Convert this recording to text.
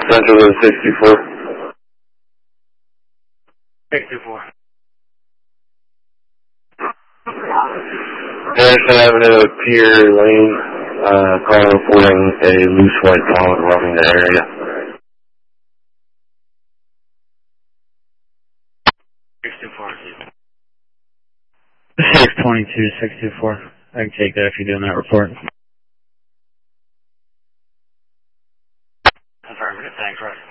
Central of 64. 64. Harrison Avenue, Pier Lane, call reporting a loose white dog roaming the area. 64. 622, 624. I can take that if you're doing that report. Affirmative, thanks, right.